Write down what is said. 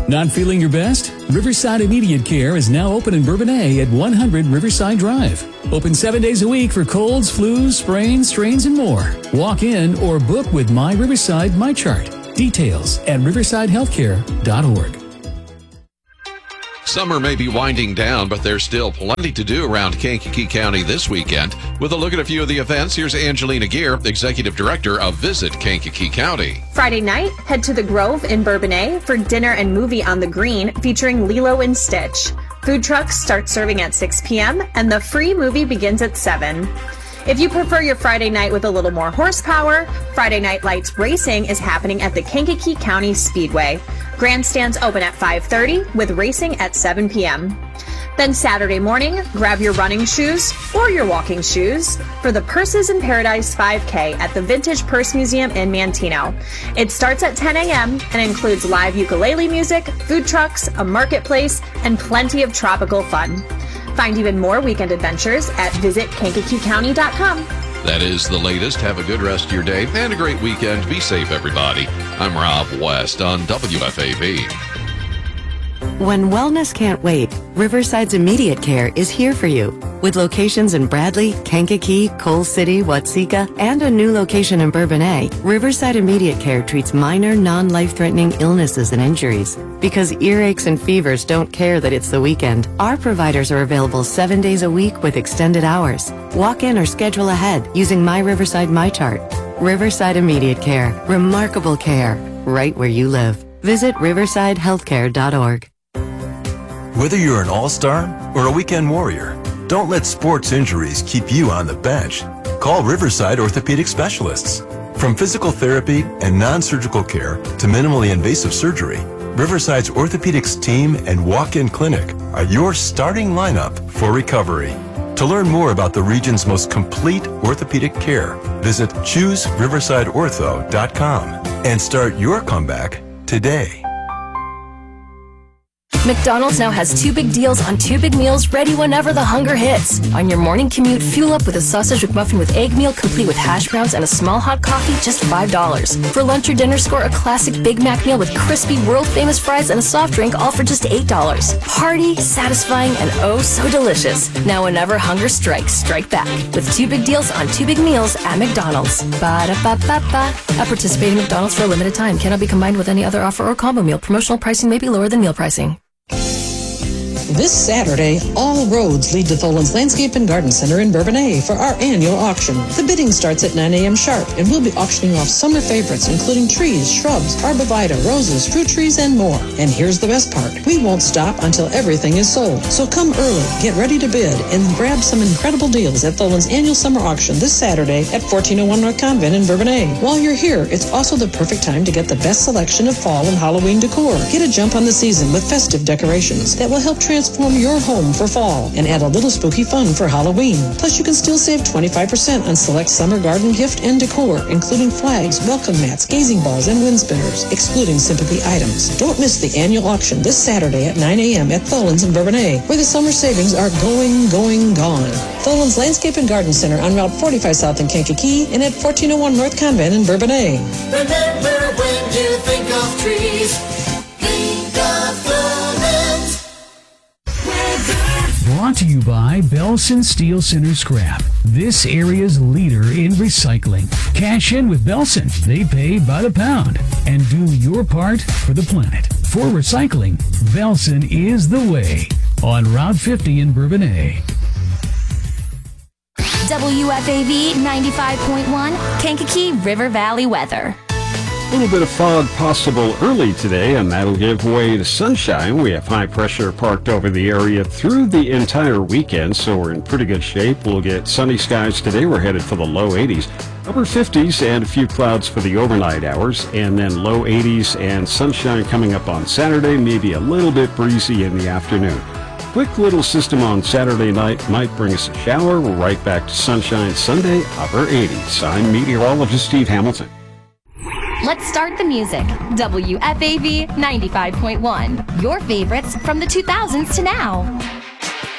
Not feeling your best? Riverside Immediate Care is now open in Bourbonnais at 100 Riverside Drive. Open 7 days a week for colds, flus, sprains, strains, and more. Walk in or book with My Riverside MyChart. Details at riversidehealthcare.org. Summer may be winding down, but there's still plenty to do around Kankakee County this weekend. With a look at a few of the events, here's Angelina Gear, Executive Director of Visit Kankakee County. Friday night, head to the Grove in Bourbonnais for dinner and movie on the Green featuring Lilo and Stitch. Food trucks start serving at 6 p.m. and the free movie begins at 7. If you prefer your Friday night with a little more horsepower, Friday Night Lights Racing is happening at the Kankakee County Speedway. Grandstands open at 5:30 with racing at 7 p.m. Then Saturday morning, grab your running shoes or your walking shoes for the Purses in Paradise 5K at the Vintage Purse Museum in Manteno. It starts at 10 a.m. and includes live ukulele music, food trucks, a marketplace, and plenty of tropical fun. Find even more weekend adventures at visitkankakeecounty.com. That is the latest. Have a good rest of your day and a great weekend. Be safe, everybody. I'm Rob West on WFAB. When wellness can't wait, Riverside's Immediate Care is here for you. With locations in Bradley, Kankakee, Coal City, Watseka, and a new location in Bourbonnais, Riverside Immediate Care treats minor, non-life-threatening illnesses and injuries. Because earaches and fevers don't care that it's the weekend, our providers are available 7 days a week with extended hours. Walk in or schedule ahead using My Riverside MyChart. Riverside Immediate Care. Remarkable care. Right where you live. Visit riversidehealthcare.org. Whether you're an all-star or a weekend warrior, don't let sports injuries keep you on the bench. Call Riverside Orthopedic Specialists. From physical therapy and non-surgical care to minimally invasive surgery, Riverside's orthopedics team and walk-in clinic are your starting lineup for recovery. To learn more about the region's most complete orthopedic care, visit ChooseRiversideOrtho.com and start your comeback today. McDonald's now has 2 big deals on 2 big meals ready whenever the hunger hits. On your morning commute, fuel up with a sausage McMuffin with egg meal complete with hash browns and a small hot coffee, just $5. For lunch or dinner, score a classic Big Mac meal with crispy, world-famous fries and a soft drink, all for just $8. Hearty, satisfying, and oh so delicious. Now whenever hunger strikes, strike back with 2 big deals on 2 big meals at McDonald's. Ba-da-ba-ba-ba. At participating McDonald's for a limited time. Cannot be combined with any other offer or combo meal. Promotional pricing may be lower than meal pricing. This Saturday, all roads lead to Tholen's Landscape and Garden Center in Bourbonnais for our annual auction. The bidding starts at 9 a.m. sharp, and we'll be auctioning off summer favorites, including trees, shrubs, arborvitae, roses, fruit trees, and more. And here's the best part. We won't stop until everything is sold. So come early, get ready to bid, and grab some incredible deals at Tholen's annual summer auction this Saturday at 1401 North Convent in Bourbonnais. While you're here, it's also the perfect time to get the best selection of fall and Halloween decor. Get a jump on the season with festive decorations that will help transform your home for fall and add a little spooky fun for Halloween. Plus, you can still save 25% on select summer garden gift and decor, including flags, welcome mats, gazing balls, and wind spinners, excluding sympathy items. Don't miss the annual auction this Saturday at 9 a.m. at Tholen's in Bourbonnais, where the summer savings are gone. Tholen's Landscape and Garden Center on Route 45 South in Kankakee and at 1401 North Convent in Bourbonnais. Remember, when you think of trees, think of Tholen's. Brought to you by Belson Steel Center Scrap, this area's leader in recycling. Cash in with Belson. They pay by the pound. And do your part for the planet. For recycling, Belson is the way. On Route 50 in Bourbonnais. WFAV 95.1, Kankakee River Valley weather. A little bit of fog possible early today, and that'll give way to sunshine. We have high pressure parked over the area through the entire weekend, so we're in pretty good shape. We'll get sunny skies today. We're headed for the low 80s, upper 50s, and a few clouds for the overnight hours, and then low 80s and sunshine coming up on Saturday, maybe a little bit breezy in the afternoon. Quick little system on Saturday night might bring us a shower. We're right back to sunshine Sunday, upper 80s. I'm meteorologist Steve Hamilton. Let's start the music. WFAV 95.1. Your favorites from the 2000s to now.